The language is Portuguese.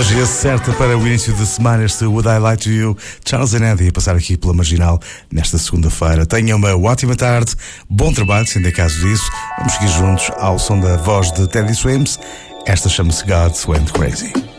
Energia certa para o início de semana, este Would I Lie to You, Charles and Eddie a passar aqui pela Marginal nesta segunda-feira. Tenha uma ótima tarde, bom trabalho, se ainda é caso disso. Vamos seguir juntos ao som da voz de Teddy Swims. Esta chama-se God Went Crazy.